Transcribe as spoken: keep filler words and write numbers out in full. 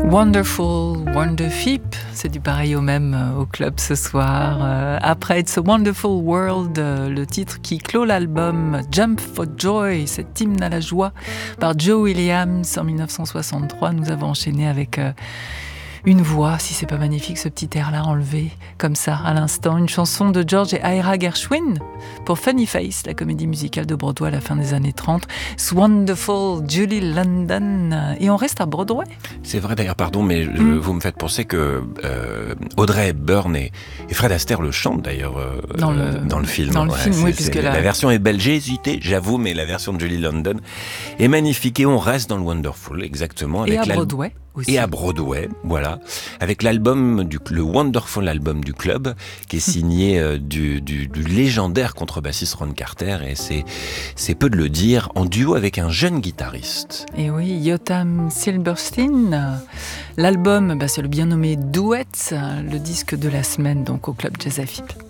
Wonderful, Wonderfip, c'est du pareil au même euh, au club ce soir. Euh, après It's a Wonderful World, euh, le titre qui clôt l'album Jump for Joy, cet hymne à la joie par Joe Williams en dix-neuf cent soixante-trois. Nous avons enchaîné avec euh, une voix, si c'est pas magnifique ce petit air-là enlevé comme ça à l'instant, une chanson de George et Ira Gershwin pour Funny Face, la comédie musicale de Broadway à la fin des années trente. It's Wonderful, Julie London. Et on reste à Broadway. C'est vrai d'ailleurs, pardon, mais mm. vous me faites penser que euh, Audrey Hepburn et, et Fred Astaire le chantent d'ailleurs euh, dans, le, dans le film. Dans le ouais, film, c'est, oui, c'est, puisque la... la... la version est belle. J'ai hésité, j'avoue, mais la version de Julie London est magnifique. Et on reste dans le Wonderful, exactement. Avec et à Broadway aussi. Et à Broadway, voilà. Avec l'album, du, le Wonderful album du club, qui est signé euh, du, du, du légendaire contrebassiste Ron Carter. Et c'est, c'est peu de le dire, en duo avec un jeune guitariste. Et oui, Yotam Silverstein. L'album, bah, c'est le bien nommé Duets, le disque de la semaine, donc au club Jazz F I P.